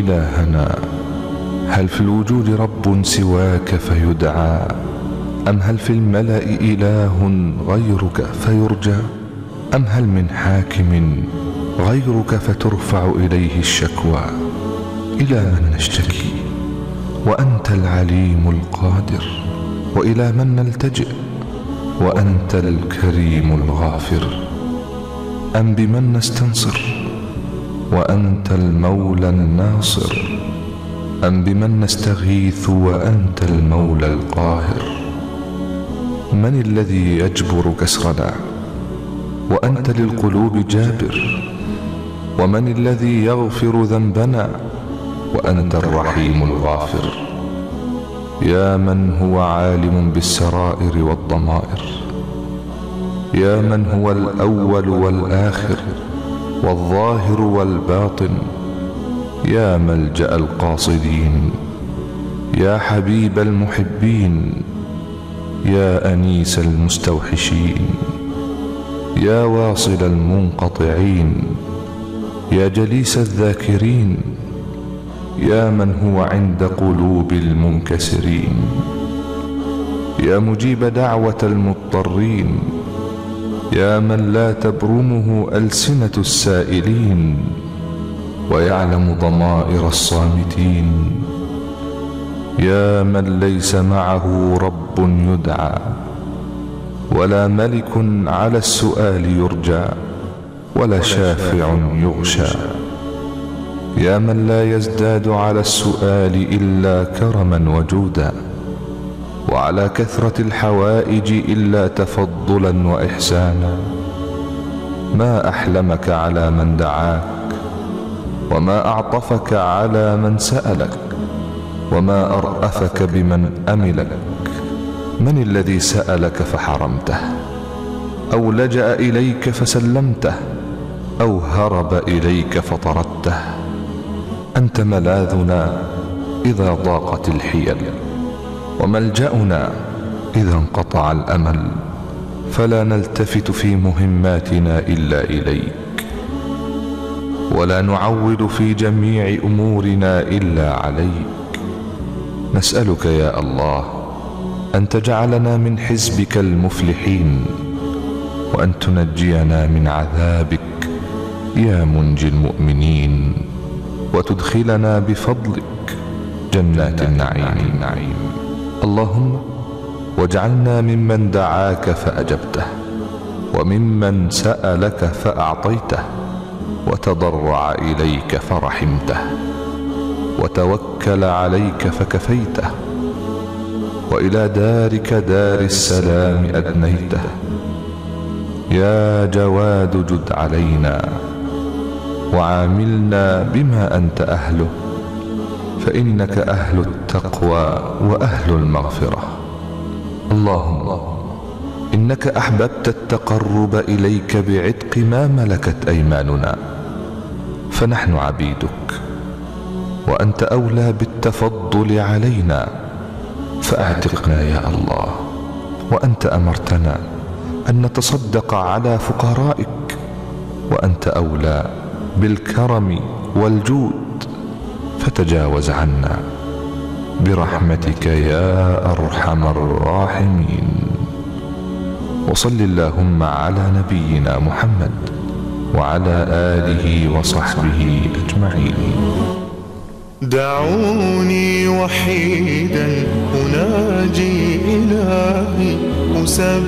إلهنا، هل في الوجود رب سواك فيدعى؟ أم هل في الملأ إله غيرك فيرجى؟ أم هل من حاكم غيرك فترفع إليه الشكوى؟ إلى من نشتكي وأنت العليم القادر؟ وإلى من نلتجئ وأنت الكريم الغافر؟ أم بمن نستنصر وأنت المولى الناصر؟ أم بمن نستغيث وأنت المولى القاهر؟ من الذي يجبر كسرنا وأنت للقلوب جابر؟ ومن الذي يغفر ذنبنا وأنت الرحيم الغافر؟ يا من هو عالم بالسرائر والضمائر، يا من هو الأول والآخر والظاهر والباطن، يا ملجأ القاصدين، يا حبيب المحبين، يا أنيس المستوحشين، يا واصل المنقطعين، يا جليس الذاكرين، يا من هو عند قلوب المنكسرين، يا مجيب دعوة المضطرين، يا من لا تبرمه ألسنة السائلين ويعلم ضمائر الصامتين، يا من ليس معه رب يدعى ولا ملك على السؤال يرجى ولا شافع يغشى، يا من لا يزداد على السؤال إلا كرما وجودا وعلى كثرة الحوائج إلا تفضلا وإحسانا. ما أحلمك على من دعاك، وما أعطفك على من سألك، وما أرأفك بمن أملك. من الذي سألك فحرمته، أو لجأ إليك فسلمته، أو هرب إليك فطردته؟ أنت ملاذنا إذا ضاقت الحيل، وملجأنا إذا انقطع الأمل، فلا نلتفت في مهماتنا إلا إليك، ولا نعول في جميع أمورنا إلا عليك. نسألك يا الله أن تجعلنا من حزبك المفلحين، وأن تنجينا من عذابك يا منجي المؤمنين، وتدخلنا بفضلك جنات النعيم. اللهم واجعلنا ممن دعاك فأجبته، وممن سألك فأعطيته، وتضرع إليك فرحمته، وتوكل عليك فكفيته، وإلى دارك دار السلام أدنيته. يا جواد جد علينا وعاملنا بما أنت أهله، فإنك أهل التقوى وأهل المغفرة. اللهم إنك أحببت التقرب إليك بعتق ما ملكت أيماننا، فنحن عبيدك، وأنت أولى بالتفضل علينا، فأعتقنا يا الله. وأنت أمرتنا أن نتصدق على فقرائك، وأنت أولى بالكرم والجود، فتجاوز عنا برحمتك يا أرحم الراحمين. وصل اللهم على نبينا محمد وعلى آله وصحبه أجمعين. دعوني وحيدا أناجي إلهي